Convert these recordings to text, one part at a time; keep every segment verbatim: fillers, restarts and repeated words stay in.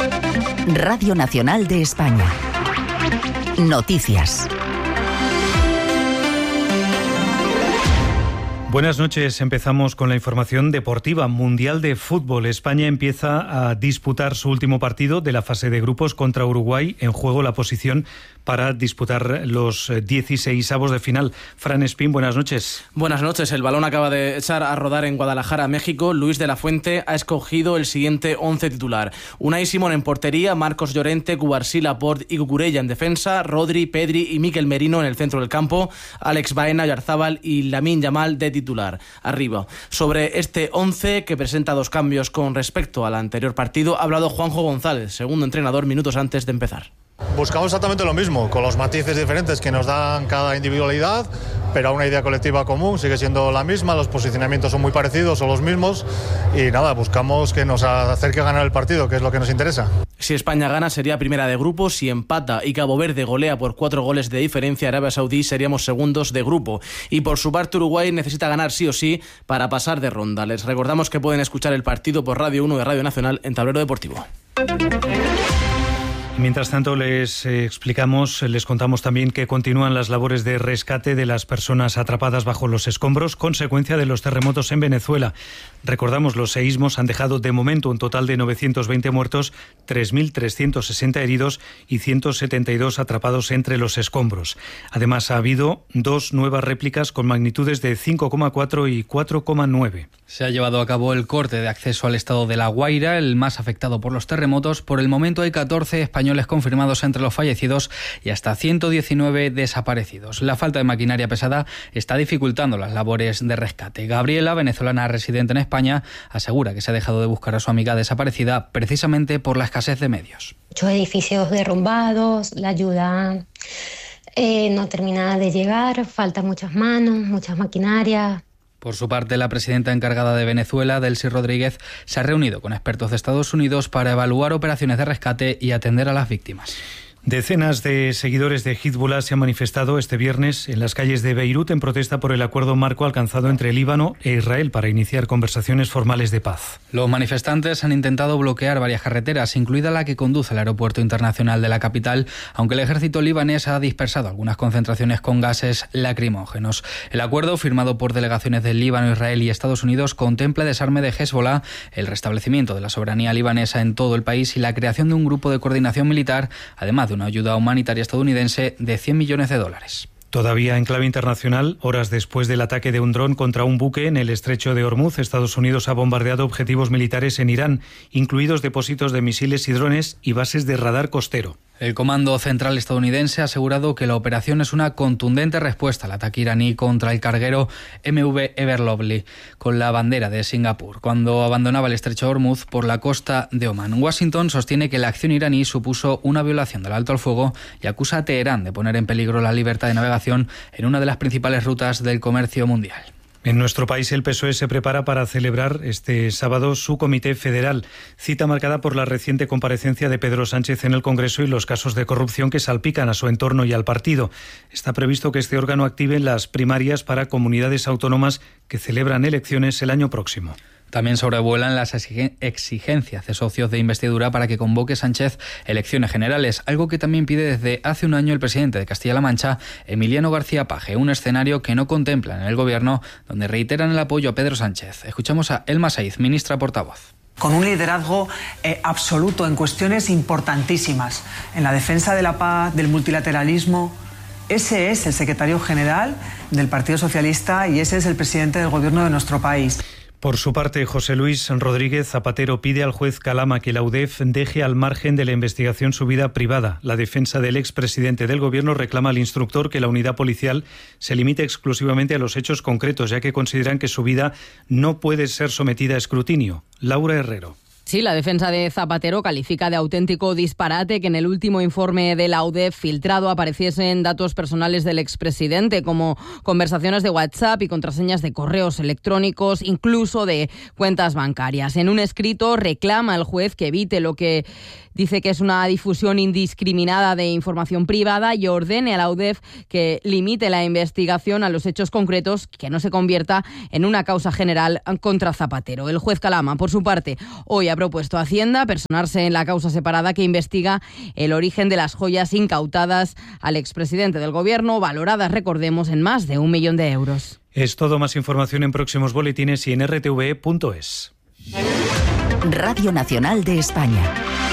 Radio Nacional de España. Noticias. Buenas noches. Empezamos con la información deportiva. Mundial de Fútbol. España empieza a disputar su último partido de la fase de grupos contra Uruguay. En juego la posición para disputar los dieciseisavos de final. Fran Espín, buenas noches. Buenas noches. El balón acaba de echar a rodar en Guadalajara, México. Luis de la Fuente ha escogido el siguiente once titular. Unai Simón en portería, Marcos Llorente, Cubarsí, Laporte y Cucurella en defensa, Rodri, Pedri y Mikel Merino en el centro del campo, Alex Baena, Oyarzábal y Lamine Yamal de titular. titular arriba. Sobre este once, que presenta dos cambios con respecto al anterior partido, ha hablado Juanjo González, segundo entrenador, minutos antes de empezar. Buscamos exactamente lo mismo, con los matices diferentes que nos dan cada individualidad, pero una idea colectiva común sigue siendo la misma, los posicionamientos son muy parecidos, son los mismos, y nada, buscamos que nos acerque a ganar el partido, que es lo que nos interesa. Si España gana sería primera de grupo, si empata y Cabo Verde golea por cuatro goles de diferencia a Arabia Saudí seríamos segundos de grupo. Y por su parte Uruguay necesita ganar sí o sí para pasar de ronda. Les recordamos que pueden escuchar el partido por Radio uno de Radio Nacional en Tablero Deportivo. Mientras tanto, les eh, explicamos, les contamos también que continúan las labores de rescate de las personas atrapadas bajo los escombros, consecuencia de los terremotos en Venezuela. Recordamos, los seísmos han dejado de momento un total de novecientos veinte muertos, tres mil trescientos sesenta heridos y ciento setenta y dos atrapados entre los escombros. Además, ha habido dos nuevas réplicas con magnitudes de cinco coma cuatro y cuatro coma nueve. Se ha llevado a cabo el corte de acceso al estado de La Guaira, el más afectado por los terremotos. Por el momento hay catorce españoles confirmados entre los fallecidos y hasta ciento diecinueve desaparecidos. La falta de maquinaria pesada está dificultando las labores de rescate. Gabriela, venezolana residente en España, asegura que se ha dejado de buscar a su amiga desaparecida precisamente por la escasez de medios. Muchos edificios derrumbados, la ayuda eh, no termina de llegar, faltan muchas manos, muchas maquinarias. Por su parte, la presidenta encargada de Venezuela, Delcy Rodríguez, se ha reunido con expertos de Estados Unidos para evaluar operaciones de rescate y atender a las víctimas. Decenas de seguidores de Hezbollah se han manifestado este viernes en las calles de Beirut en protesta por el acuerdo marco alcanzado entre Líbano e Israel para iniciar conversaciones formales de paz. Los manifestantes han intentado bloquear varias carreteras, incluida la que conduce al aeropuerto internacional de la capital, aunque el ejército libanés ha dispersado algunas concentraciones con gases lacrimógenos. El acuerdo, firmado por delegaciones del Líbano, Israel y Estados Unidos, contempla el desarme de Hezbollah, el restablecimiento de la soberanía libanesa en todo el país y la creación de un grupo de coordinación militar, además de una ayuda humanitaria estadounidense de cien millones de dólares. Todavía en clave internacional, horas después del ataque de un dron contra un buque en el estrecho de Hormuz, Estados Unidos ha bombardeado objetivos militares en Irán, incluidos depósitos de misiles y drones y bases de radar costero. El Comando Central estadounidense ha asegurado que la operación es una contundente respuesta al ataque iraní contra el carguero M V Ever Lovely con la bandera de Singapur, cuando abandonaba el estrecho de Hormuz por la costa de Omán. Washington sostiene que la acción iraní supuso una violación del alto al fuego y acusa a Teherán de poner en peligro la libertad de navegación en una de las principales rutas del comercio mundial. En nuestro país el P S O E se prepara para celebrar este sábado su comité federal, cita marcada por la reciente comparecencia de Pedro Sánchez en el Congreso y los casos de corrupción que salpican a su entorno y al partido. Está previsto que este órgano active las primarias para comunidades autónomas que celebran elecciones el año próximo. También sobrevuelan las exigencias de socios de investidura para que convoque Sánchez elecciones generales, algo que también pide desde hace un año el presidente de Castilla-La Mancha, Emiliano García Paje, un escenario que no contemplan en el Gobierno, donde reiteran el apoyo a Pedro Sánchez. Escuchamos a Elma Saiz, ministra portavoz. Con un liderazgo eh, absoluto en cuestiones importantísimas, en la defensa de la paz, del multilateralismo. Ese es el secretario general del Partido Socialista y ese es el presidente del Gobierno de nuestro país. Por su parte, José Luis Rodríguez Zapatero pide al juez Calama que la U D E F deje al margen de la investigación su vida privada. La defensa del expresidente del Gobierno reclama al instructor que la unidad policial se limite exclusivamente a los hechos concretos, ya que consideran que su vida no puede ser sometida a escrutinio. Laura Herrero. Sí, la defensa de Zapatero califica de auténtico disparate que en el último informe de la U D E F filtrado apareciesen datos personales del expresidente, como conversaciones de WhatsApp y contraseñas de correos electrónicos, incluso de cuentas bancarias. En un escrito reclama al juez que evite lo que dice que es una difusión indiscriminada de información privada y ordene a la U D E F que limite la investigación a los hechos concretos, que no se convierta en una causa general contra Zapatero. El juez Calama, por su parte, hoy ha propuesto a Hacienda personarse en la causa separada que investiga el origen de las joyas incautadas al expresidente del Gobierno, valoradas, recordemos, en más de un millón de euros. Es todo. Más información en próximos boletines y en r t v e punto es. Radio Nacional de España.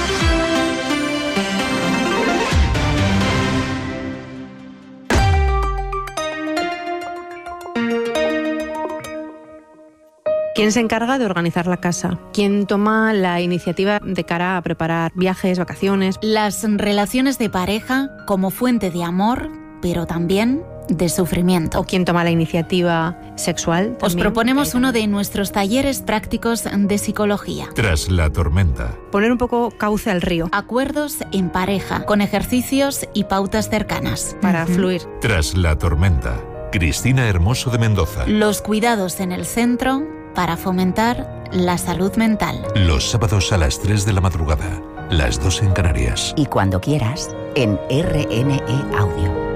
¿Quién se encarga de organizar la casa? ¿Quién toma la iniciativa de cara a preparar viajes, vacaciones? Las relaciones de pareja como fuente de amor, pero también de sufrimiento. ¿O quién toma la iniciativa sexual? Os proponemos uno de nuestros talleres prácticos de psicología. Tras la tormenta. Poner un poco cauce al río. Acuerdos en pareja, con ejercicios y pautas cercanas. Para uh-huh. fluir. Tras la tormenta. Cristina Hermoso de Mendoza. Los cuidados en el centro para fomentar la salud mental. Los sábados a las tres de la madrugada, las dos en Canarias. Y cuando quieras, en R N E Audio.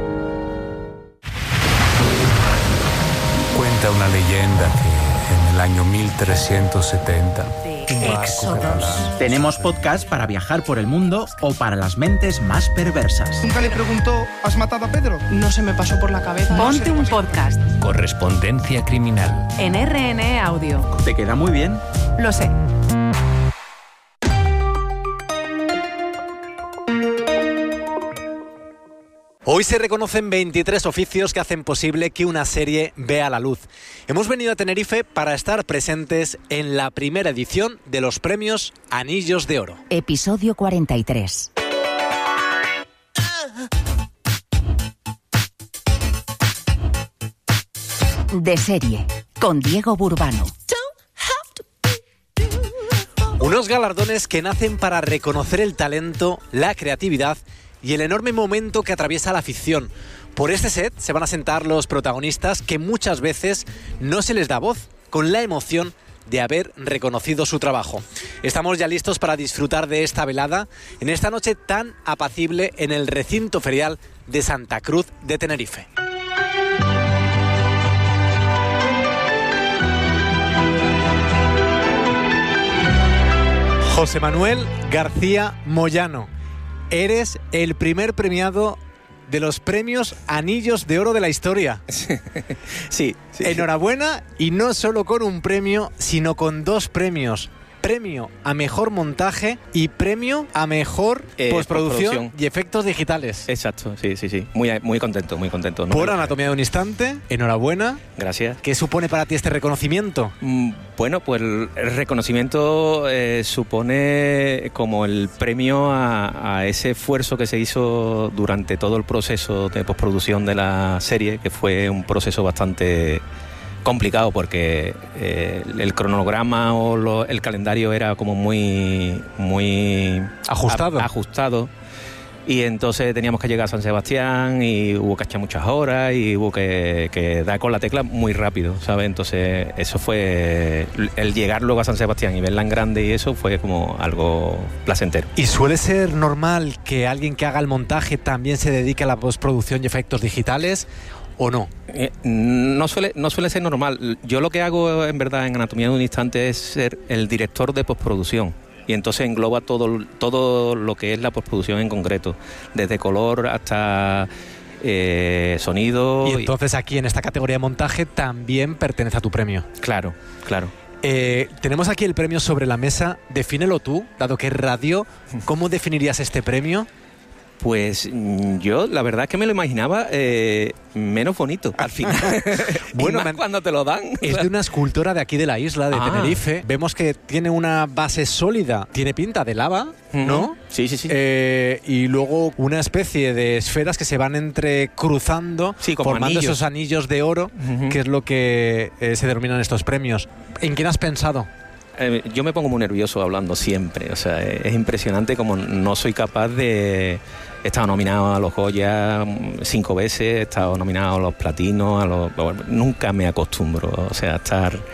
Cuenta una leyenda que en el año mil trescientos setenta... Éxodos. Tenemos podcast para viajar por el mundo o para las mentes más perversas. Nunca le preguntó, ¿has matado a Pedro? No se me pasó por la cabeza. Ponte un podcast. Correspondencia criminal. En R N E Audio. ¿Te queda muy bien? Lo sé. Hoy se reconocen veintitrés oficios que hacen posible que una serie vea la luz. Hemos venido a Tenerife para estar presentes en la primera edición de los premios Anillos de Oro. Episodio cuarenta y tres. De serie, con Diego Burbano. Unos galardones que nacen para reconocer el talento, la creatividad y el enorme momento que atraviesa la ficción. Por este set se van a sentar los protagonistas que muchas veces no se les da voz, con la emoción de haber reconocido su trabajo. Estamos ya listos para disfrutar de esta velada en esta noche tan apacible en el recinto ferial de Santa Cruz de Tenerife. José Manuel García Moyano, eres el primer premiado de los premios Anillos de Oro de la historia. Sí, sí. Enhorabuena, y no solo con un premio, sino con dos premios. Premio a mejor montaje y premio a mejor eh, postproducción, postproducción y efectos digitales. Exacto, sí, sí, sí. Muy, muy contento, muy contento. No Por Anatomía de un Instante, enhorabuena. Gracias. ¿Qué supone para ti este reconocimiento? Mm, bueno, pues el reconocimiento eh, supone como el premio a, a ese esfuerzo que se hizo durante todo el proceso de postproducción de la serie, que fue un proceso bastante complicado porque eh, el cronograma o lo, el calendario era como muy muy ajustado. A, ajustado y entonces teníamos que llegar a San Sebastián y hubo que echar muchas horas y hubo que, que dar con la tecla muy rápido, ¿sabes? Entonces eso fue el llegar luego a San Sebastián y verla en grande, y eso fue como algo placentero. ¿Y suele ser normal que alguien que haga el montaje también se dedique a la postproducción y efectos digitales, o no? Eh, no suele no suele ser normal. Yo lo que hago en verdad en Anatomía de un Instante es ser el director de postproducción, y entonces engloba todo todo lo que es la postproducción en concreto, desde color hasta eh, sonido. Y entonces aquí en esta categoría de montaje también pertenece a tu premio. Claro, claro. Eh, tenemos aquí el premio sobre la mesa. Defínelo tú, dado que es radio. ¿Cómo definirías este premio? Pues yo la verdad es que me lo imaginaba eh, menos bonito al final. Bueno, más man, cuando te lo dan. Es de una escultora de aquí de la isla, de ah. Tenerife. Vemos que tiene una base sólida, tiene pinta de lava, ¿no? Uh-huh. Sí, sí, sí. Eh, y luego una especie de esferas que se van entrecruzando, sí, como formando anillos. esos anillos de oro, uh-huh. que es lo que eh, se denominan estos premios. ¿En quién has pensado? Eh, yo me pongo muy nervioso hablando siempre, o sea, es impresionante como no soy capaz de... He estado nominado a los Goya cinco veces, he estado nominado a los Platinos, a los... Bueno, nunca me acostumbro, o sea, a estar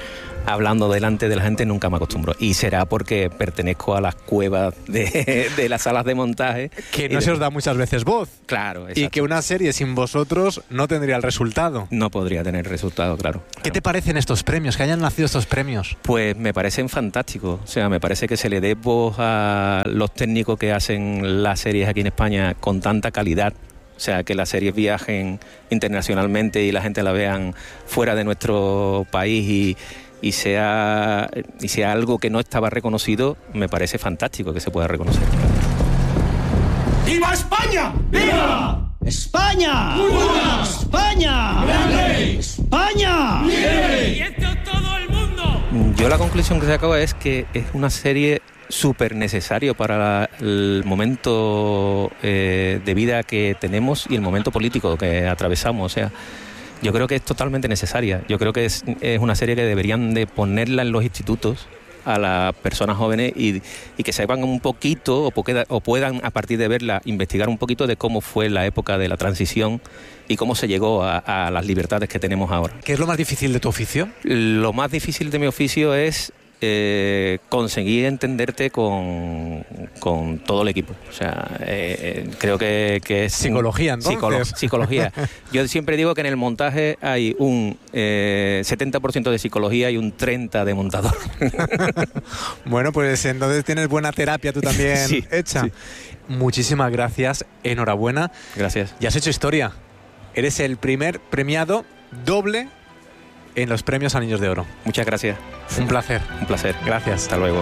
hablando delante de la gente, nunca me acostumbro. Y será porque pertenezco a las cuevas de, de las salas de montaje. Que no de... se os da muchas veces voz. Claro, exacto. Y que una serie sin vosotros no tendría el resultado. No podría tener resultado, claro. ¿Qué claro. te parecen estos premios? ¿Que hayan nacido estos premios? Pues me parecen fantásticos. O sea, me parece que se le dé voz a los técnicos que hacen las series aquí en España con tanta calidad. O sea, que las series viajen internacionalmente y la gente la vean fuera de nuestro país y, y, sea, y sea algo que no estaba reconocido, me parece fantástico que se pueda reconocer. ¡Viva España! ¡Viva! ¡España! ¡Viva! ¡España! ¡Grande! ¡España! ¡Vive! ¡Y esto todo el mundo! Yo la conclusión que saco es que es una serie súper necesario para la, el momento eh, de vida que tenemos y el momento político que atravesamos. O sea, yo creo que es totalmente necesaria. Yo creo que es, es una serie que deberían de ponerla en los institutos a las personas jóvenes y, y que sepan un poquito o, poqueda, o puedan a partir de verla investigar un poquito de cómo fue la época de la transición y cómo se llegó a, a las libertades que tenemos ahora. ¿Qué es lo más difícil de tu oficio? Lo más difícil de mi oficio es Eh, conseguir entenderte con, con todo el equipo. O sea, eh, eh, creo que, que es... Psicología, entonces. Psicolo- psicología. Yo siempre digo que en el montaje hay un eh, setenta por ciento de psicología y un treinta por ciento de montador. Bueno, pues entonces tienes buena terapia tú también sí, hecha. Sí. Muchísimas gracias, enhorabuena. Gracias. Ya has hecho historia. Eres el primer premiado doble en los premios Anillos de Oro. Muchas gracias. Un placer. Un placer. Gracias. Hasta luego.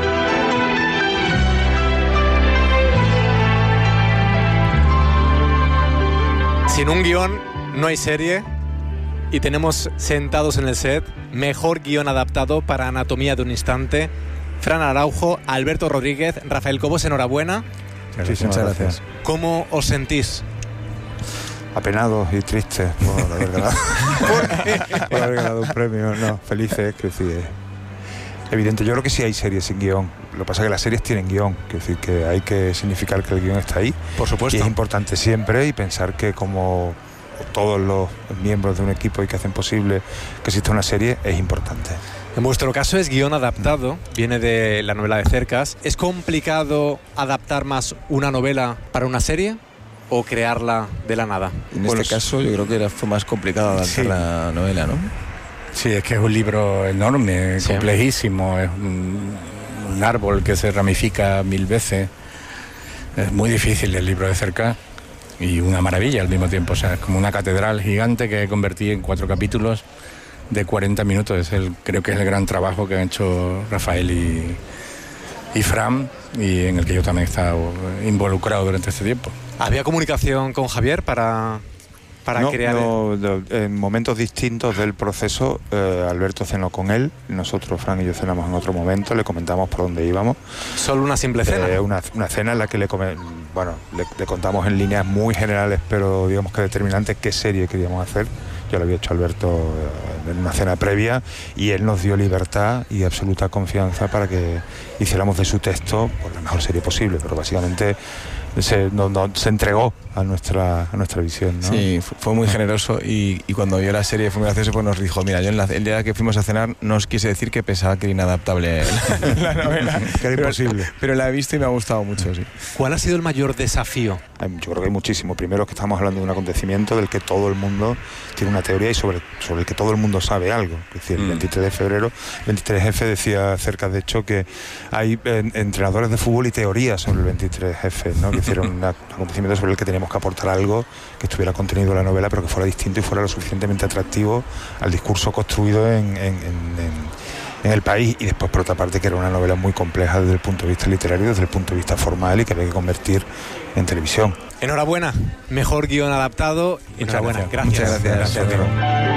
Sin un guión no hay serie y tenemos sentados en el set mejor guión adaptado para Anatomía de un instante. Fran Araujo, Alberto Rodríguez, Rafael Cobos, enhorabuena. Muchísimas gracias. ¿Cómo os sentís? Apenados y tristes por haber ganado, por haber ganado un premio. No, felices, que decir, es evidente. Yo creo que sí hay series sin guión. Lo que pasa es que las series tienen guión, que decir que hay que significar que el guión está ahí. Por supuesto. Y es importante siempre y pensar que como todos los miembros de un equipo y que hacen posible que exista una serie es importante. En vuestro caso es guión adaptado, viene de la novela de Cercas. ¿Es complicado adaptar más una novela para una serie o crearla de la nada? En bueno, este caso yo creo que era, fue más complicado adaptar sí. la novela, ¿no? Sí, es que es un libro enorme, sí. complejísimo, es un, un árbol que se ramifica mil veces. Es muy difícil el libro de Cercas y una maravilla al mismo tiempo. O sea, es como una catedral gigante que convertí en cuatro capítulos de cuarenta minutos. Es el, creo que es el gran trabajo que han hecho Rafael y, y Fran, y en el que yo también he estado involucrado durante este tiempo. ¿Había comunicación con Javier para, para no, crear...? No, no, en momentos distintos del proceso, eh, Alberto cenó con él, nosotros, Fran y yo, cenamos en otro momento, le comentamos por dónde íbamos. ¿Solo una simple cena? Eh, una, una cena en la que le, come, bueno, le, le contamos en líneas muy generales, pero digamos que determinantes, qué serie queríamos hacer. Yo lo había hecho a Alberto en una cena previa y él nos dio libertad y absoluta confianza para que hiciéramos de su texto pues, la mejor serie posible, pero básicamente se, no, no, se entregó a nuestra, a nuestra visión, ¿no? Sí, fue muy generoso y, y cuando vio la serie fue muy gracioso, pues nos dijo, mira, yo en la, el día que fuimos a cenar no os quise decir que pensaba que era inadaptable la, la novela. Que era imposible. Pero, pero la he visto y me ha gustado mucho, sí. ¿Cuál ha sido el mayor desafío? Yo creo que hay muchísimo. Primero es que estamos hablando de un acontecimiento del que todo el mundo tiene una teoría y sobre, sobre el que todo el mundo sabe algo. Es decir, el mm. veintitrés de febrero, veintitrés F decía cerca, de hecho, que hay eh, entrenadores de fútbol y teorías sobre el veintitrés F, ¿no? Que hicieron un acontecimiento sobre el que teníamos que aportar algo que estuviera contenido en la novela, pero que fuera distinto y fuera lo suficientemente atractivo al discurso construido en, en, en, en en el país, y después por otra parte que era una novela muy compleja desde el punto de vista literario, desde el punto de vista formal y que había que convertir en televisión. Enhorabuena, mejor guión adaptado. Muchas Enhorabuena, gracias. gracias. Muchas gracias. gracias.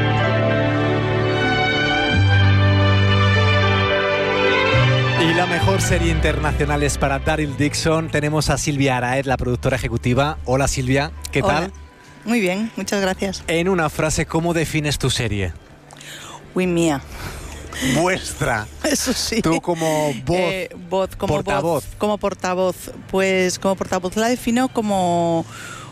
Y la mejor serie internacional es para Daryl Dixon. Tenemos a Silvia Araez, la productora ejecutiva. Hola Silvia, ¿qué Hola. tal? Muy bien, muchas gracias. En una frase, ¿cómo defines tu serie? Uy, mía. Vuestra. Eso sí. Tú como voz, eh, voz como portavoz. Voz, como portavoz. Pues como portavoz la defino como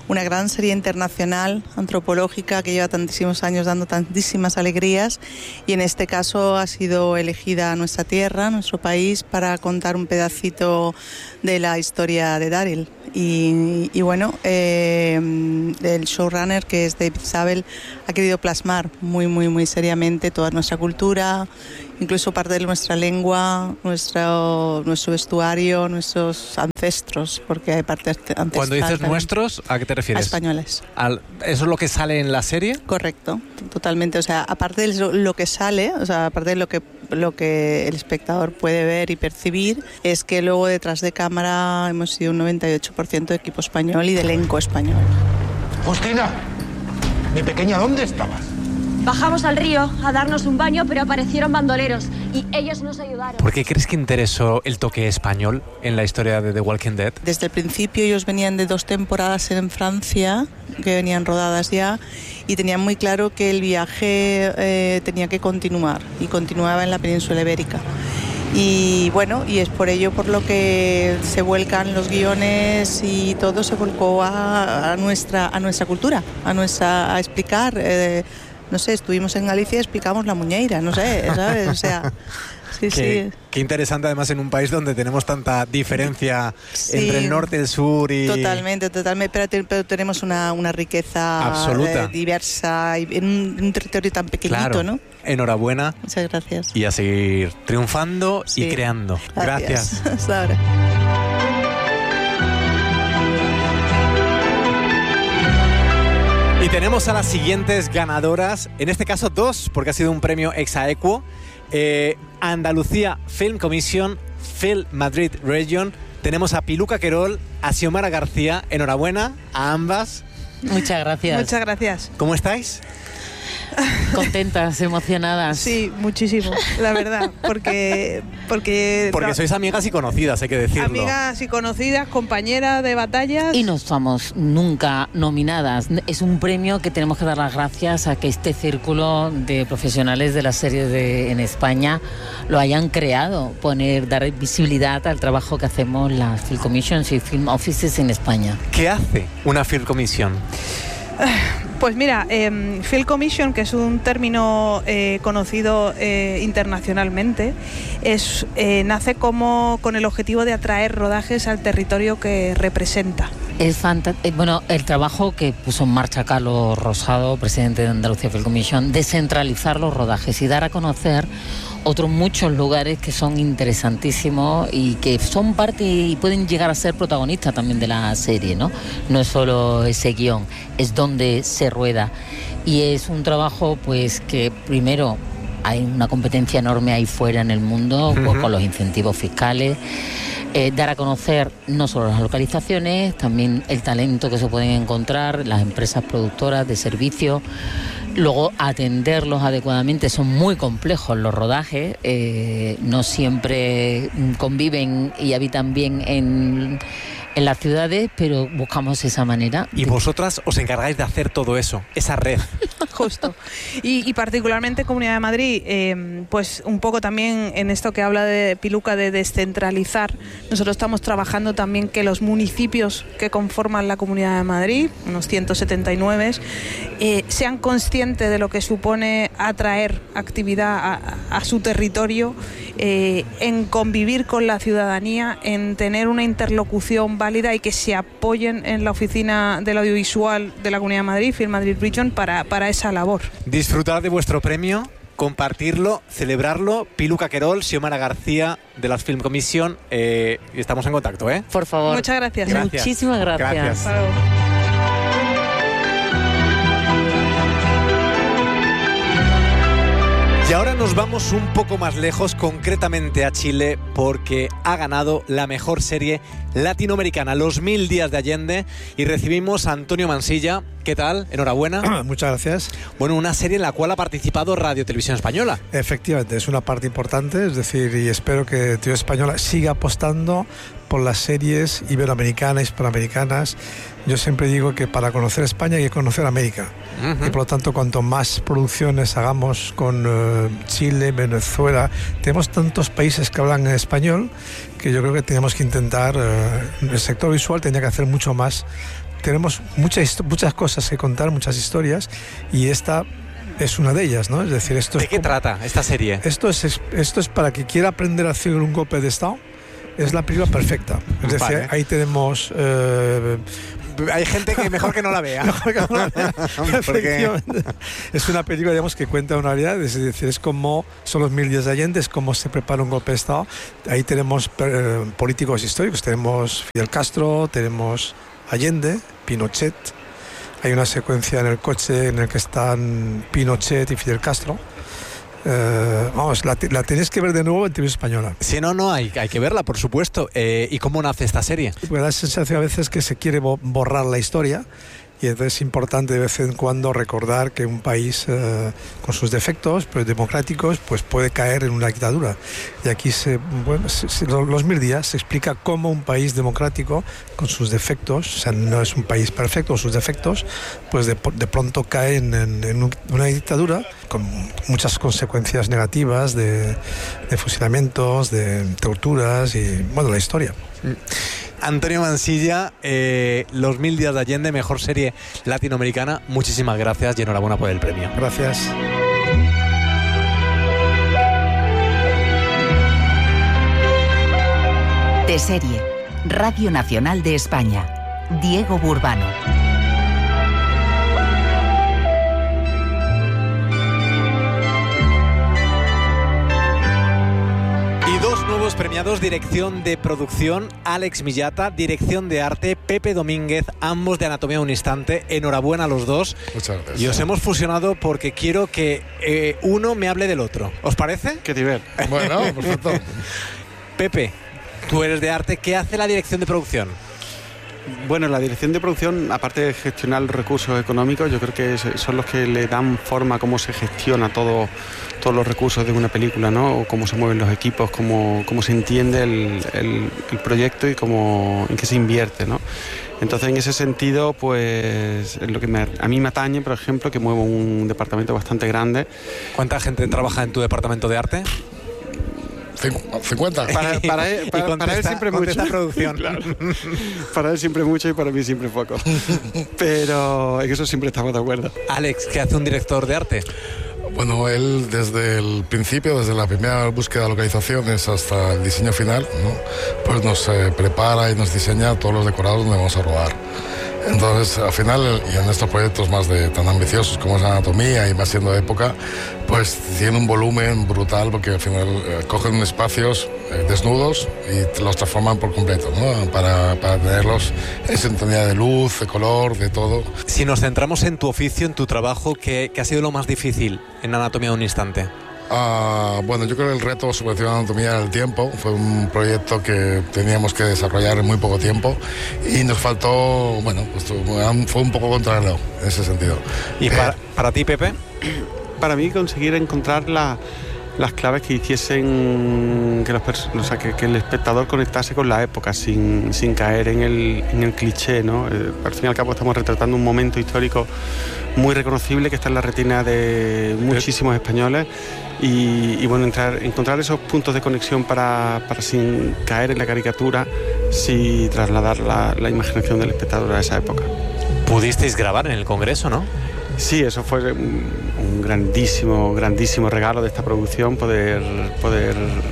una gran serie internacional, antropológica, que lleva tantísimos años dando tantísimas alegrías, y en este caso ha sido elegida nuestra tierra, nuestro país, para contar un pedacito de la historia de Daryl. Y, y bueno, eh, el showrunner, que es David Zabel, ha querido plasmar muy, muy, muy seriamente toda nuestra cultura, incluso parte de nuestra lengua, nuestro, nuestro vestuario, nuestros ancestros, porque hay parte ancestral. Cuando dices también. Nuestros, ¿a qué te refieres? A españoles. Al, ¿Eso es lo que sale en la serie? Correcto, totalmente. O sea, aparte de lo, lo que sale, o sea, aparte de lo que, lo que el espectador puede ver y percibir, es que luego detrás de cámara hemos sido un noventa y ocho por ciento de equipo español y de elenco español. Justina, mi pequeña, ¿dónde estabas? Bajamos al río a darnos un baño, pero aparecieron bandoleros y ellos nos ayudaron. ¿Por qué crees que interesó el toque español en la historia de The Walking Dead? Desde el principio ellos venían de dos temporadas en Francia, que venían rodadas ya, y tenían muy claro que el viaje eh, tenía que continuar, y continuaba en la península ibérica. Y bueno, y es por ello por lo que se vuelcan los guiones y todo se volcó a, a, nuestra, a nuestra cultura, a, nuestra, a explicar... Eh, no sé, estuvimos en Galicia y explicamos la muñeira, no sé, ¿sabes? O sea, sí, qué, sí. Qué interesante, además, en un país donde tenemos tanta diferencia sí, entre el norte, el sur y... Totalmente, totalmente, pero, te, pero tenemos una, una riqueza absoluta, eh, diversa, y en un, un territorio tan pequeñito, claro. ¿no? Enhorabuena. Muchas gracias. Y a seguir triunfando sí. y creando. Gracias. Gracias. Hasta ahora. Y tenemos a las siguientes ganadoras, en este caso dos, porque ha sido un premio ex aequo. Eh, Andalucía Film Commission, Film Madrid Region. Tenemos a Piluca Querol, a Xiomara García. Enhorabuena a ambas. Muchas gracias. Muchas gracias. ¿Cómo estáis? Contentas, emocionadas. Sí, muchísimo, la verdad, porque... Porque, porque no, sois amigas y conocidas, hay que decirlo. Amigas y conocidas, compañeras de batallas. Y no estamos nunca nominadas. Es un premio que tenemos que dar las gracias a que este círculo de profesionales de las series de, en España lo hayan creado, poner, dar visibilidad al trabajo que hacemos las Film Commissions y Film Offices en España. ¿Qué hace una Film Commission? Pues mira, eh, Film Commission, que es un término eh, conocido eh, internacionalmente, es, eh, nace como con el objetivo de atraer rodajes al territorio que representa. Es fantástico. Bueno, el trabajo que puso en marcha Carlos Rosado, presidente de Andalucía Film Commission, descentralizar los rodajes y dar a conocer otros muchos lugares que son interesantísimos y que son parte y pueden llegar a ser protagonistas también de la serie, ¿no? No es solo ese guión, es donde se rueda. Y es un trabajo, pues, que primero hay una competencia enorme ahí fuera en el mundo, uh-huh. pues, con los incentivos fiscales. Eh, dar a conocer no solo las localizaciones, también el talento que se pueden encontrar, las empresas productoras de servicios. Luego atenderlos adecuadamente, son muy complejos los rodajes, eh, no siempre conviven y habitan bien en, en las ciudades, pero buscamos esa manera. Y vosotras os encargáis de hacer todo eso, esa red. Justo. Y, y particularmente Comunidad de Madrid, eh, pues un poco también en esto que habla de Piluca de descentralizar, nosotros estamos trabajando también que los municipios que conforman la Comunidad de Madrid, unos ciento setenta y nueve, eh, sean conscientes de lo que supone atraer actividad a, a su territorio, eh, en convivir con la ciudadanía, en tener una interlocución válida y que se apoyen en la oficina del audiovisual de la Comunidad de Madrid, Film Madrid Region, para, para esa labor. Disfrutar de vuestro premio, compartirlo, celebrarlo. Piluca Querol, Xiomara García de las Film Commission, eh, estamos en contacto, ¿eh? Por favor. Muchas gracias. gracias. Muchísimas gracias. Gracias. Y ahora nos vamos un poco más lejos, concretamente a Chile, porque ha ganado la mejor serie latinoamericana, Los Mil Días de Allende, y recibimos a Antonio Mansilla. ¿Qué tal? Enhorabuena. Muchas gracias. Bueno, una serie en la cual ha participado Radio Televisión Española. Efectivamente, es una parte importante, es decir, y espero que Televisión Española siga apostando por las series iberoamericanas, hispanoamericanas. Yo siempre digo que para conocer España hay que conocer América. Uh-huh. Y por lo tanto, cuanto más producciones hagamos con uh, Chile, Venezuela, tenemos tantos países que hablan en español que yo creo que tenemos que intentar, uh, el sector visual tenía que hacer mucho más tenemos muchas, muchas cosas que contar, muchas historias, y esta es una de ellas, ¿no? Es decir, esto ¿De es qué como, trata esta serie? Esto es, esto es para que quiera aprender a hacer un golpe de Estado, es la película perfecta. Es decir, Vale. ahí tenemos... Eh, Hay gente que mejor que no la vea. Mejor que no la vea. Efectivamente. Es una película, digamos, que cuenta una realidad, es decir, es como son los mil días de Allende, es cómo se prepara un golpe de Estado. Ahí tenemos eh, políticos históricos, tenemos Fidel Castro, tenemos Allende, Pinochet. Hay una secuencia en el coche en el que están Pinochet y Fidel Castro. Eh, vamos, la, la tenéis que ver de nuevo en televisión española. Si no, no, hay, hay que verla, por supuesto. Eh, ¿Y cómo nace esta serie? Me da la sensación a veces que se quiere bo- borrar la historia, y entonces es importante de vez en cuando recordar que un país eh, con sus defectos, pero democráticos, pues puede caer en una dictadura. Y aquí, se, bueno, se, se, los mil días se explica cómo un país democrático con sus defectos, o sea, no es un país perfecto, sus defectos, pues de, de pronto cae en, en, en una dictadura con muchas consecuencias negativas de, de fusilamientos, de torturas y, bueno, la historia. Antonio Mansilla, eh, Los Mil Días de Allende, mejor serie latinoamericana. Muchísimas gracias y enhorabuena por el premio. Gracias. De serie, Radio Nacional de España, Diego Burbano. Y dos nuevos premiados, dirección de producción, Alex Millata, dirección de arte, Pepe Domínguez, ambos de Anatomía de un Instante. Enhorabuena a los dos. Muchas gracias. Y os hemos fusionado porque quiero que eh, uno me hable del otro. ¿Os parece? Qué nivel. Bueno, perfecto. Pepe, tú eres de arte, ¿qué hace la dirección de producción? Bueno, la dirección de producción, aparte de gestionar los recursos económicos, yo creo que son los que le dan forma a cómo se gestiona todo, todos los recursos de una película, ¿no? O cómo se mueven los equipos, cómo, cómo se entiende el, el, el proyecto y cómo, en qué se invierte, ¿no? Entonces, en ese sentido, pues es lo que me, a mí me atañe, por ejemplo, que muevo un departamento bastante grande. ¿Cuánta gente trabaja en tu departamento de arte? cincuenta. Para, para, él, para, contesta, para él siempre mucho. Producción. Claro. Para él siempre mucho y para mí siempre poco. Pero en eso siempre estamos de acuerdo. Alex, ¿qué hace un director de arte? Bueno, él desde el principio, desde la primera búsqueda de localizaciones hasta el diseño final, ¿no? Pues nos eh, prepara y nos diseña todos los decorados donde vamos a rodar. Entonces, al final, y en estos proyectos más de tan ambiciosos como es Anatomía y más siendo de época, pues tiene un volumen brutal porque al final eh, cogen espacios eh, desnudos y los transforman por completo, ¿no? Para, para tenerlos en sintonía de luz, de color, de todo. Si nos centramos en tu oficio, en tu trabajo, ¿qué, qué ha sido lo más difícil en Anatomía de un Instante? Uh, bueno, yo creo que el reto subvencionar Anatomía del tiempo fue un proyecto que teníamos que desarrollar en muy poco tiempo y nos faltó, bueno, pues fue un poco contrarreloj en ese sentido. ¿Y eh, para, para ti, Pepe? Para mí conseguir encontrar la, las claves que hiciesen que, los o sea, que, que el espectador conectase con la época sin, sin caer en el, en el cliché, ¿no? Eh, al fin y al cabo estamos retratando un momento histórico muy reconocible que está en la retina de muchísimos españoles. Y, y bueno, entrar, encontrar esos puntos de conexión para, para sin caer en la caricatura, sí trasladar la, la imaginación del espectador a esa época. Pudisteis grabar en el Congreso, ¿no? Sí, eso fue un, un grandísimo, grandísimo regalo de esta producción, poder, poder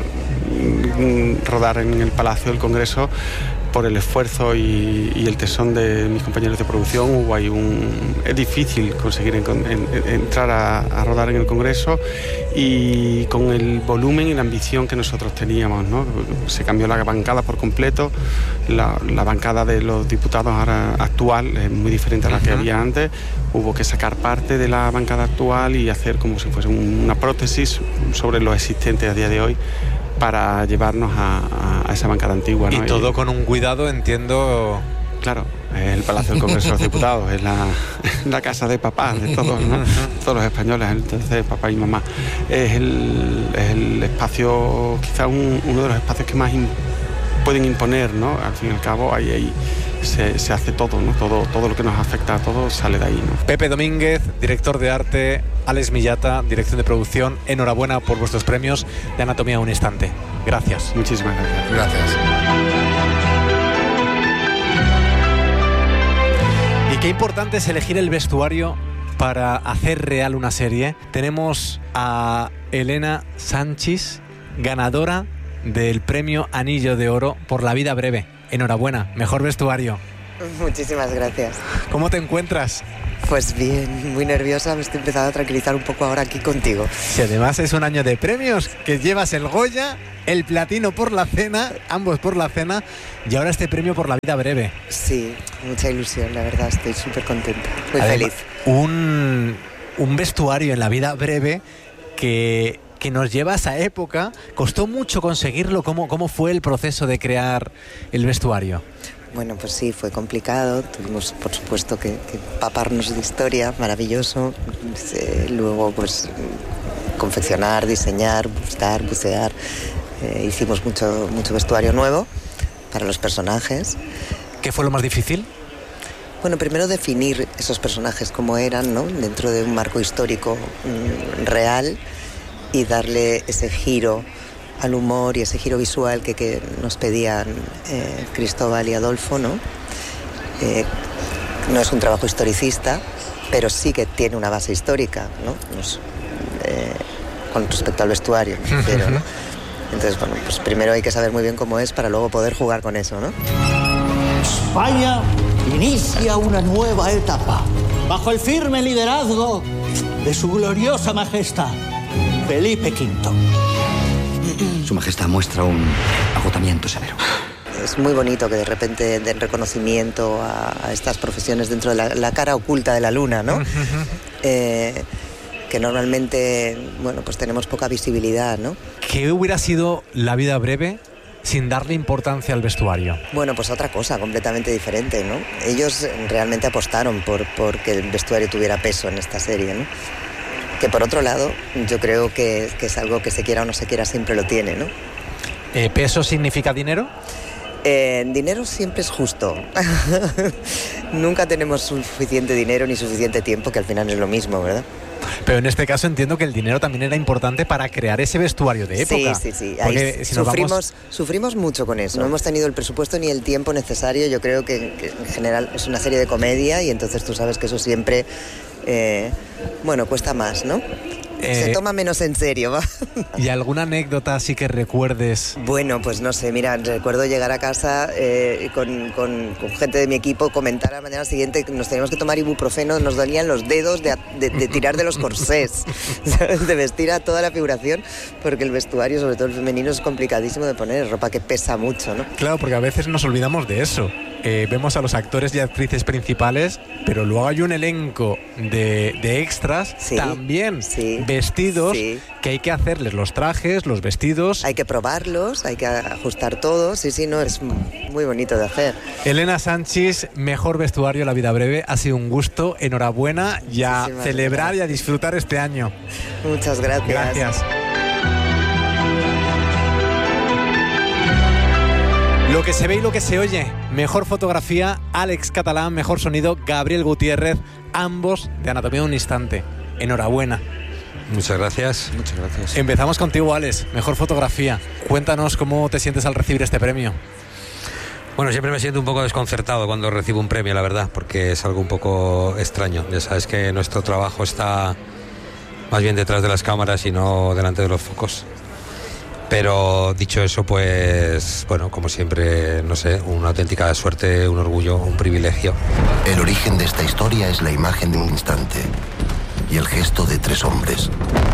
rodar en el Palacio del Congreso por el esfuerzo y, y el tesón de mis compañeros de producción. Hubo ahí un, es difícil conseguir en, en, entrar a, a rodar en el Congreso y con el volumen y la ambición que nosotros teníamos, ¿no? Se cambió la bancada por completo, la, la bancada de los diputados ahora actual es muy diferente a la que uh-huh. había antes. Hubo que sacar parte de la bancada actual y hacer como si fuese una prótesis sobre lo existente a día de hoy para llevarnos a, a, a esa bancada antigua, ¿no? Y todo y, con un cuidado, entiendo. Claro, es el Palacio del Congreso de los Diputados, es la, la casa de papá de todos, ¿no? Todos los españoles, entonces papá y mamá. Es el, es el espacio, quizás un, uno de los espacios que más in, pueden imponer, ¿no? Al fin y al cabo, ahí, ahí se, se hace todo, ¿no? Todo, todo lo que nos afecta a todos sale de ahí, ¿no? Pepe Domínguez, director de arte, Alex Millata, dirección de producción. Enhorabuena por vuestros premios de Anatomía de un Instante. Gracias. Muchísimas gracias. Gracias. Qué importante es elegir el vestuario para hacer real una serie. Tenemos a Elena Sanchis, ganadora del premio Anillo de Oro por La vida breve. Enhorabuena, mejor vestuario. Muchísimas gracias. ¿Cómo te encuentras? Pues bien, muy nerviosa, me estoy empezando a tranquilizar un poco ahora aquí contigo. Si además es un año de premios, que llevas el Goya, el Platino por La cena, ambos por La cena, y ahora este premio por La vida breve. Sí, mucha ilusión, la verdad, estoy súper contenta, muy además, feliz. Un, un vestuario en La vida breve que... que nos lleva a esa época. ¿Costó mucho conseguirlo? ¿Cómo, cómo fue el proceso de crear el vestuario? Bueno, pues sí, fue complicado. Tuvimos, por supuesto, que, que empaparnos de historia, maravilloso. Eh, luego, pues, confeccionar, diseñar, buscar, bucear. Eh, hicimos mucho, mucho vestuario nuevo para los personajes. ¿Qué fue lo más difícil? Bueno, primero definir esos personajes como eran, ¿no? Dentro de un marco histórico mm, real, y darle ese giro al humor y ese giro visual que, que nos pedían eh, Cristóbal y Adolfo, ¿no? Eh, no es un trabajo historicista, pero sí que tiene una base histórica, ¿no? Nos, eh, con respecto al vestuario, pero, ¿no? Entonces, bueno, pues primero hay que saber muy bien cómo es para luego poder jugar con eso, ¿no? España inicia una nueva etapa bajo el firme liderazgo de su gloriosa majestad Felipe quinto. Su majestad muestra un agotamiento severo. Es muy bonito que de repente den reconocimiento a, a estas profesiones dentro de la, la cara oculta de la luna, ¿no? eh, que normalmente, bueno, pues tenemos poca visibilidad, ¿no? ¿Qué hubiera sido La vida breve sin darle importancia al vestuario? Bueno, pues otra cosa completamente diferente, ¿no? Ellos realmente apostaron por, por que el vestuario tuviera peso en esta serie, ¿no? Que por otro lado, yo creo que, que es algo que se quiera o no se quiera siempre lo tiene, ¿no? Eh, ¿Peso significa dinero? Eh, dinero siempre es justo. Nunca tenemos suficiente dinero ni suficiente tiempo, que al final es lo mismo, ¿verdad? Pero en este caso entiendo que el dinero también era importante para crear ese vestuario de época. Sí, sí, sí. Porque Ahí si nos sufrimos, vamos... sufrimos mucho con eso. No hemos tenido el presupuesto ni el tiempo necesario. Yo creo que, que en general es una serie de comedia y entonces tú sabes que eso siempre... Eh, bueno, cuesta más, ¿no? Eh, Se toma menos en serio, ¿va? ¿Y alguna anécdota así que recuerdes? Bueno, pues no sé, mira, recuerdo llegar a casa eh, con, con, con gente de mi equipo, comentar a la mañana siguiente que nos teníamos que tomar ibuprofeno, nos dolían los dedos de, de, de tirar de los corsés, ¿sabes? De vestir a toda la figuración, porque el vestuario, sobre todo el femenino, es complicadísimo de poner, ropa que pesa mucho, ¿no? Claro, porque a veces nos olvidamos de eso. Eh, vemos a los actores y actrices principales, pero luego hay un elenco de, de extras, sí, también sí, vestidos, sí, que hay que hacerles los trajes, los vestidos. Hay que probarlos, hay que ajustar todo, sí, sí, no, es muy bonito de hacer. Elena Sanchis, mejor vestuario La vida breve, ha sido un gusto, enhorabuena y a Muchísimas celebrar gracias. Y a disfrutar este año. Muchas gracias. Gracias. Lo que se ve y lo que se oye. Mejor fotografía, Alex Catalán. Mejor sonido, Gabriel Gutiérrez. Ambos de Anatomía de un instante. Enhorabuena. Muchas gracias. Muchas gracias. Empezamos contigo, Alex. Mejor fotografía. Cuéntanos cómo te sientes al recibir este premio. Bueno, siempre me siento un poco desconcertado cuando recibo un premio, la verdad, porque es algo un poco extraño. Ya sabes que nuestro trabajo está más bien detrás de las cámaras y no delante de los focos. Pero dicho eso, pues, bueno, como siempre, no sé, una auténtica suerte, un orgullo, un privilegio. El origen de esta historia es la imagen de un instante y el gesto de tres hombres.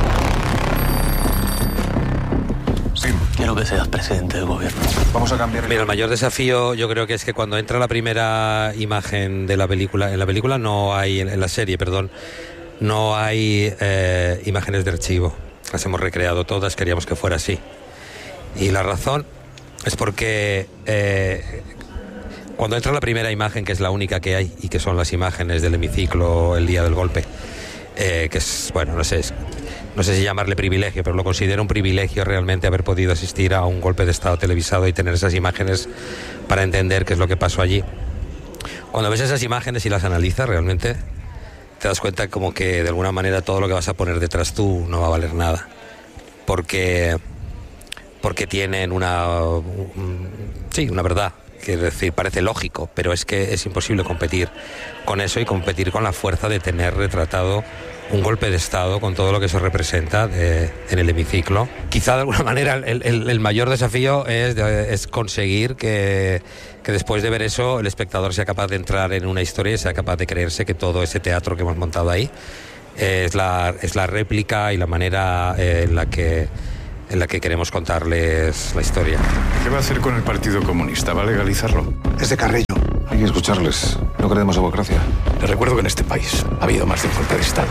Sí, quiero que seas presidente del gobierno. Vamos a cambiar. Mira, el mayor desafío yo creo que es que cuando entra la primera imagen de la película, en la película no hay, en la serie, perdón, no hay eh, imágenes de archivo. Las hemos recreado todas, queríamos que fuera así. Y la razón es porque eh, cuando entra la primera imagen, que es la única que hay, y que son las imágenes del hemiciclo el día del golpe, eh, que es, bueno, no sé, es, no sé si llamarle privilegio, pero lo considero un privilegio realmente haber podido asistir a un golpe de Estado televisado y tener esas imágenes para entender qué es lo que pasó allí. Cuando ves esas imágenes y las analizas realmente, te das cuenta como que de alguna manera todo lo que vas a poner detrás tú no va a valer nada. Porque, porque tienen una, un, sí, una verdad quiero decir, parece lógico, pero es que es imposible competir con eso y competir con la fuerza de tener retratado un golpe de Estado con todo lo que eso representa de, en el hemiciclo. Quizá de alguna manera el, el, el mayor desafío es, de, es conseguir que, que después de ver eso el espectador sea capaz de entrar en una historia y sea capaz de creerse que todo ese teatro que hemos montado ahí eh, es, la, es la réplica y la manera eh, en la que en la que queremos contarles la historia. ¿Qué va a hacer con el Partido Comunista? ¿Va a legalizarlo? Es de Carrillo. Hay que escucharles. No queremos democracia. Les recuerdo que en este país ha habido más de un golpe de Estado.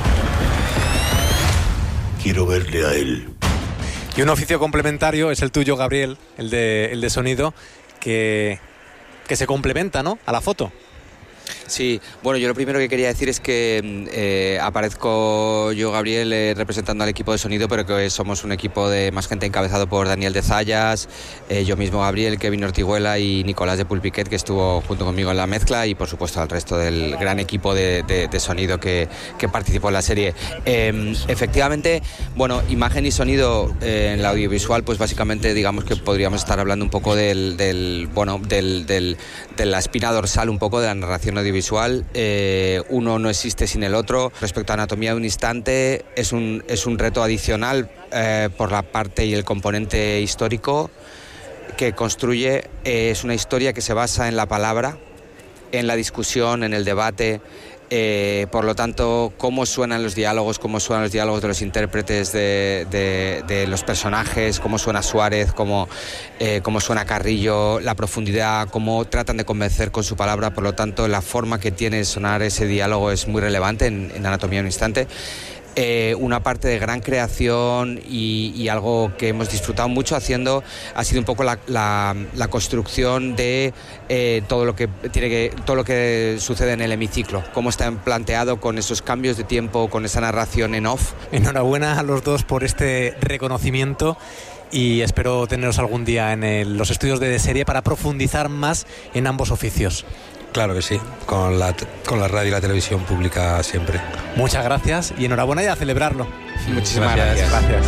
Quiero verle a él. Y un oficio complementario es el tuyo, Gabriel, el de, el de sonido, que, que se complementa, ¿no?, a la foto. Sí, bueno, yo lo primero que quería decir es que eh, aparezco yo, Gabriel, eh, representando al equipo de sonido, pero que somos un equipo de más gente encabezado por Daniel de Zayas, eh, yo mismo, Gabriel, Kevin Ortiguela y Nicolás de Pulpiquet, que estuvo junto conmigo en la mezcla, y por supuesto al resto del gran equipo de, de, de sonido que, que participó en la serie. Eh, efectivamente, bueno, imagen y sonido eh, en la audiovisual, pues básicamente digamos que podríamos estar hablando un poco del, del bueno, del, del, de la espina dorsal un poco de la narración audiovisual. Eh, uno no existe sin el otro. Respecto a Anatomía de un instante, es un, es un reto adicional eh, por la parte y el componente histórico que construye. Eh, es una historia que se basa en la palabra, en la discusión, en el debate. Eh, por lo tanto, cómo suenan los diálogos, cómo suenan los diálogos de los intérpretes de, de, de los personajes, cómo suena Suárez, cómo, eh, cómo suena Carrillo, la profundidad, cómo tratan de convencer con su palabra. Por lo tanto, la forma que tiene de sonar ese diálogo es muy relevante en, en Anatomía de un instante. Eh, una parte de gran creación y, y algo que hemos disfrutado mucho haciendo ha sido un poco la, la, la construcción de eh, todo lo que tiene que todo lo que sucede en el hemiciclo, cómo está planteado con esos cambios de tiempo, con esa narración en off. Enhorabuena a los dos por este reconocimiento y espero teneros algún día en el, los estudios de De Serie para profundizar más en ambos oficios. Claro que sí, con la, con la radio y la televisión pública siempre. Muchas gracias y enhorabuena y a celebrarlo. Muchísimas gracias. gracias.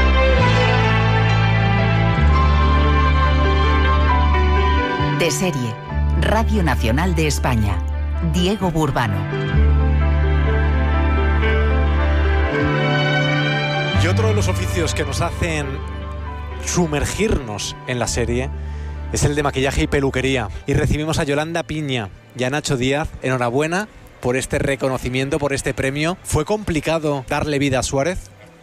De Serie, Radio Nacional de España, Diego Burbano. Y otro de los oficios que nos hacen sumergirnos en la serie es el de maquillaje y peluquería. Y recibimos a Yolanda Piña y a Nacho Díaz. Enhorabuena por este reconocimiento, por este premio. ¿Fue complicado darle vida a Suárez?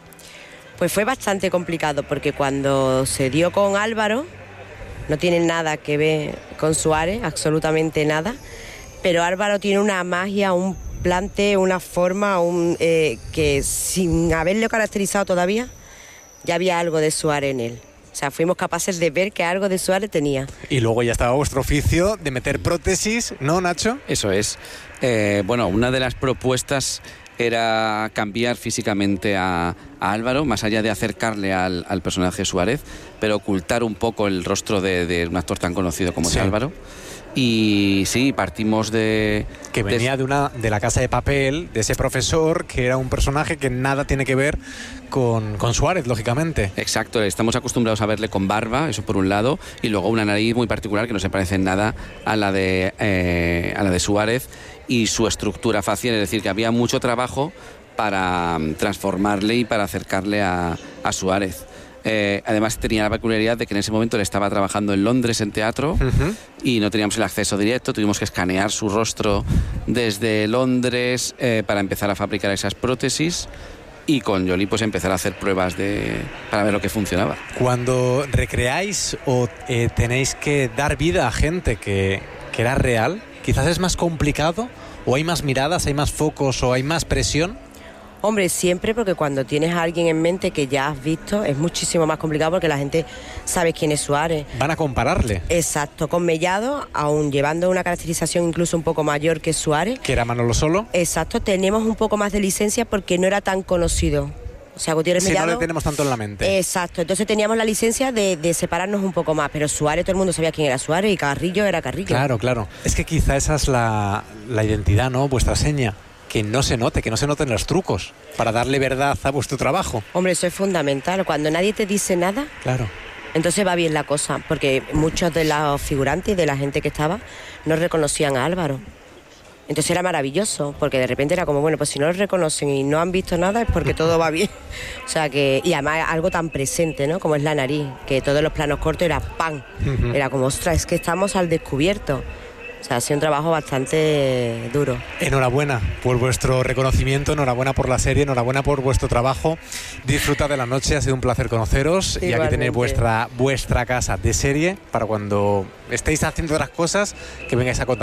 Pues fue bastante complicado, porque cuando se dio con Álvaro, no tiene nada que ver con Suárez, absolutamente nada, pero Álvaro tiene una magia, un plante, una forma, un, eh, que sin haberlo caracterizado todavía, ya había algo de Suárez en él. O sea, fuimos capaces de ver que algo de Suárez tenía. Y luego ya estaba vuestro oficio de meter prótesis, ¿no, Nacho? Eso es. Eh, bueno, una de las propuestas era cambiar físicamente a, a Álvaro, más allá de acercarle al, al personaje Suárez, pero ocultar un poco el rostro de, de un actor tan conocido como sí. es Álvaro. Y sí, partimos de... Que venía de, de, una, de La Casa de Papel, de ese profesor, que era un personaje que nada tiene que ver con, con Suárez, lógicamente. Exacto, estamos acostumbrados a verle con barba, eso por un lado, y luego una nariz muy particular que no se parece en nada a la de, eh, a la de Suárez, y su estructura facial, es decir, que había mucho trabajo para transformarle y para acercarle a, a Suárez. Eh, además tenía la peculiaridad de que en ese momento él estaba trabajando en Londres en teatro uh-huh. y no teníamos el acceso directo, tuvimos que escanear su rostro desde Londres eh, para empezar a fabricar esas prótesis, y con Yoli pues empezar a hacer pruebas de, para ver lo que funcionaba. Cuando recreáis o eh, tenéis que dar vida a gente que, que era real, quizás es más complicado, o hay más miradas, hay más focos o hay más presión. Hombre, siempre, porque cuando tienes a alguien en mente que ya has visto, es muchísimo más complicado porque la gente sabe quién es Suárez. Van a compararle. Exacto, con Mellado, aún llevando una caracterización incluso un poco mayor que Suárez. ¿Que era Manolo Solo? Exacto, tenemos un poco más de licencia porque no era tan conocido. O sea, Gutiérrez sí, Mellado... no le tenemos tanto en la mente. Exacto, entonces teníamos la licencia de, de separarnos un poco más, pero Suárez, todo el mundo sabía quién era Suárez, y Carrillo era Carrillo. Claro, claro. Es que quizá esa es la, la identidad, ¿no? Vuestra seña. Que no se note, que no se noten los trucos, para darle verdad a vuestro trabajo. Hombre, eso es fundamental. Cuando nadie te dice nada, claro, Entonces va bien la cosa, porque muchos de los figurantes y de la gente que estaba no reconocían a Álvaro. Entonces era maravilloso, porque de repente era como, bueno, pues si no lo reconocen y no han visto nada es porque todo va bien. O sea que, y además algo tan presente, ¿no? Como es la nariz, que todos los planos cortos era ¡pam! Uh-huh. Era como, ostras, es que estamos al descubierto. O sea, ha sido un trabajo bastante duro. Enhorabuena por vuestro reconocimiento, enhorabuena por la serie, enhorabuena por vuestro trabajo. Disfrutad de la noche, ha sido un placer conoceros. Igualmente. Y aquí tenéis vuestra, vuestra casa de serie para cuando estéis haciendo otras cosas que vengáis a contar.